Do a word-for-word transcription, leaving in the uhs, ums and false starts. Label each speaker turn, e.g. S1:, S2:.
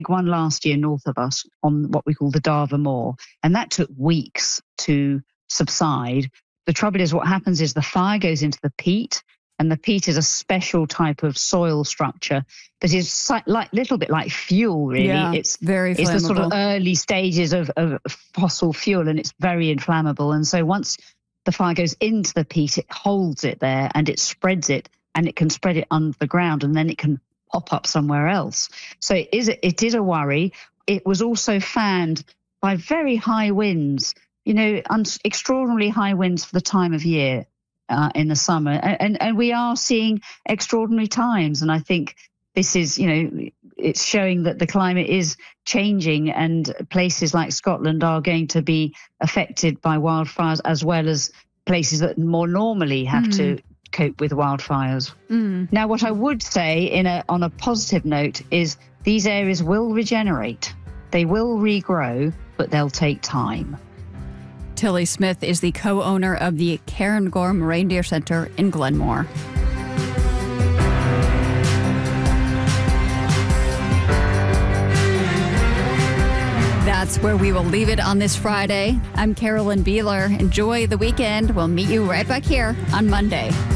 S1: one last year north of us on what we call the Dava Moor, and that took weeks to subside. The trouble is what happens is the fire goes into the peat, and the peat is a special type of soil structure that is like a little bit like fuel, really.
S2: Yeah,
S1: it's
S2: very flammable.
S1: It's the sort of early stages of, of fossil fuel, and it's very inflammable. And so once the fire goes into the peat, it holds it there and it spreads it, and it can spread it under the ground, and then it can pop up somewhere else. So it is, it is a worry. It was also fanned by very high winds, you know, un- extraordinarily high winds for the time of year. Uh, in the summer, and, and we are seeing extraordinary times, and I think this is, you know, it's showing that the climate is changing, and places like Scotland are going to be affected by wildfires, as well as places that more normally have mm. to cope with wildfires. Mm. Now, what I would say in a on a positive note is these areas will regenerate, they will regrow, but they'll take time.
S2: Tilly Smith is the co-owner of the Cairngorm Reindeer Centre in Glenmore. That's where we will leave it on this Friday. I'm Carolyn Beeler. Enjoy the weekend. We'll meet you right back here on Monday.